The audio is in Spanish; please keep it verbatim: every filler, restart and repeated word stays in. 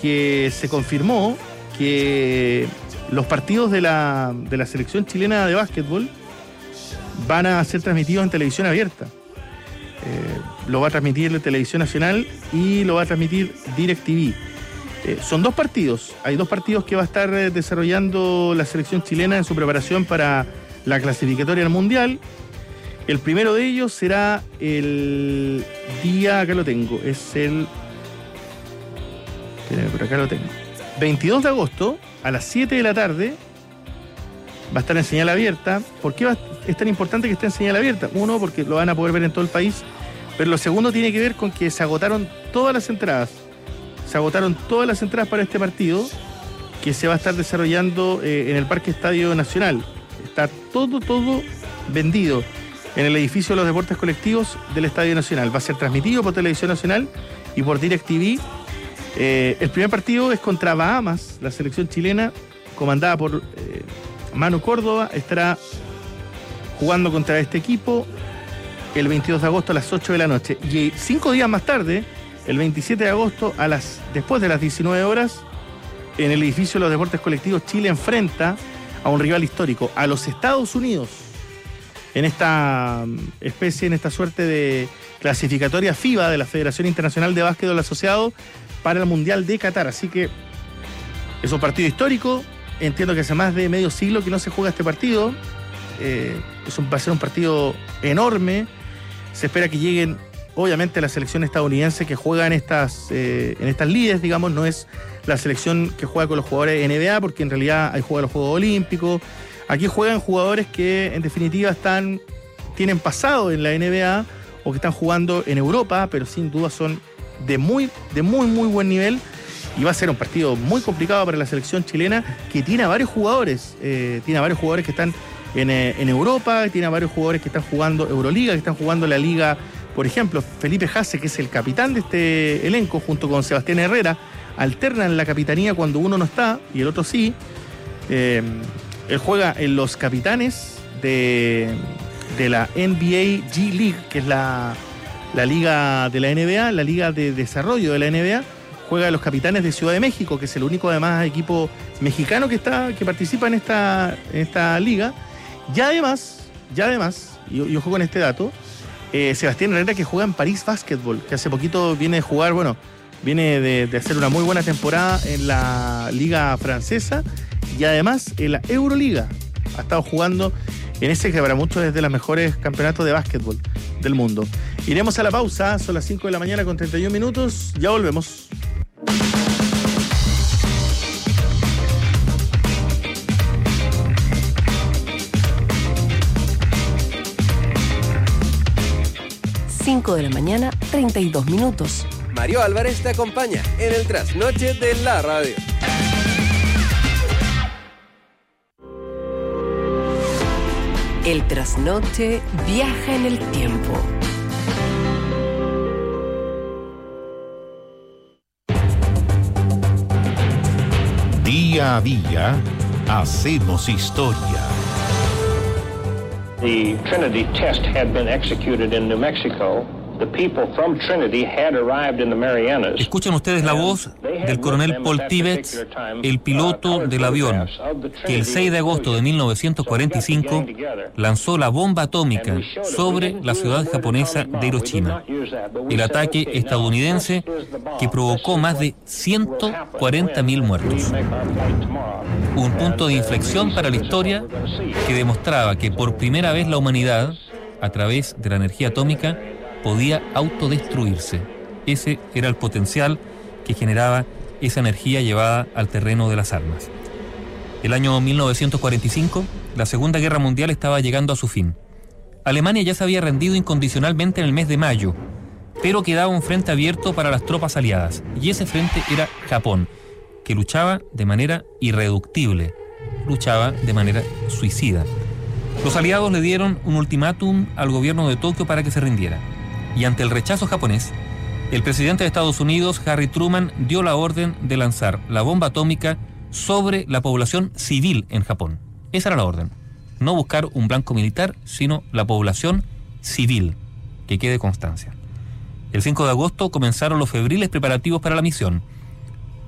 porque se confirmó que los partidos de la, de la selección chilena de básquetbol van a ser transmitidos en televisión abierta. Eh, lo va a transmitir la Televisión Nacional y lo va a transmitir DirecTV. Eh, son dos partidos. Hay dos partidos que va a estar eh, desarrollando la selección chilena en su preparación para la clasificatoria al Mundial. El primero de ellos será el día, acá lo tengo, es el... Espérame, por acá lo tengo. veintidós de agosto, a las siete de la tarde, va a estar en señal abierta. ¿Por qué va, es tan importante que esté en señal abierta? Uno, porque lo van a poder ver en todo el país, pero lo segundo tiene que ver con que se agotaron todas las entradas. Se agotaron todas las entradas para este partido, que se va a estar desarrollando eh, en el Parque Estadio Nacional. Está todo, todo vendido en el edificio de los deportes colectivos del Estadio Nacional. Va a ser transmitido por Televisión Nacional y por DirecTV. Eh, el primer partido es contra Bahamas, la selección chilena, comandada por eh, Manu Córdoba, estará jugando contra este equipo el veintidós de agosto a las ocho de la noche. Y cinco días más tarde, el veintisiete de agosto, a las, después de las diecinueve horas, en el edificio de los deportes colectivos, Chile enfrenta a un rival histórico, a los Estados Unidos, en esta especie, en esta suerte de clasificatoria FIBA de la Federación Internacional de Básquetbol Asociado para el Mundial de Qatar. Así que es un partido histórico. Entiendo que hace más de medio siglo que no se juega este partido. Eh, es un, va a ser un partido enorme. Se espera que lleguen, obviamente, la selección estadounidense que juega en estas, eh, en estas lides, digamos. No es la selección que juega con los jugadores N B A, porque en realidad hay juega los Juegos Olímpicos. Aquí juegan jugadores que en definitiva están, tienen pasado en la N B A o que están jugando en Europa, pero sin duda son de muy, de muy, muy buen nivel. Y va a ser un partido muy complicado para la selección chilena, que tiene a varios jugadores, eh, tiene a varios jugadores que están en, eh, en Europa, tiene a varios jugadores que están jugando Euroliga, que están jugando la Liga, por ejemplo, Felipe Jase, que es el capitán de este elenco, junto con Sebastián Herrera, alternan la capitanía cuando uno no está y el otro sí. Eh, él juega en los capitanes de, de la N B A G League, que es la, la liga de la N B A, la liga de desarrollo de la N B A. Juega a los capitanes de Ciudad de México, que es el único además equipo mexicano que está que participa en esta, en esta liga. Y además, y además, y yo, yo juego en este dato, eh, Sebastián Herrera, que juega en París Basketball, que hace poquito viene de jugar, bueno, viene de, de hacer una muy buena temporada en la liga francesa y además en la Euroliga. Ha estado jugando en ese que para muchos es de los mejores campeonatos de básquetbol del mundo. Iremos a la pausa, son las cinco de la mañana con treinta y un minutos, ya volvemos. cinco de la mañana, treinta y dos minutos. Mario Álvarez te acompaña en el trasnoche de la radio. El trasnoche viaja en el tiempo. Día a día hacemos historia. The Trinity test had been executed in New Mexico. The people from Trinity had arrived in the Marianas. Escuchen ustedes la voz del coronel Paul Tibbets, el piloto del avión, que el seis de agosto de mil novecientos cuarenta y cinco lanzó la bomba atómica sobre la ciudad japonesa de Hiroshima. El ataque estadounidense que provocó más de ciento cuarenta mil muertos. Un punto de inflexión para la historia que demostraba que por primera vez la humanidad, a través de la energía atómica, podía autodestruirse. Ese era el potencial que generaba esa energía llevada al terreno de las armas. El año mil novecientos cuarenta y cinco, la Segunda Guerra Mundial estaba llegando a su fin. Alemania ya se había rendido incondicionalmente en el mes de mayo, pero quedaba un frente abierto para las tropas aliadas, y ese frente era Japón, que luchaba de manera irreductible, luchaba de manera suicida. Los aliados le dieron un ultimátum al gobierno de Tokio para que se rindiera. Y ante el rechazo japonés, el presidente de Estados Unidos, Harry Truman, dio la orden de lanzar la bomba atómica sobre la población civil en Japón. Esa era la orden. No buscar un blanco militar, sino la población civil. Que quede constancia. El cinco de agosto comenzaron los febriles preparativos para la misión.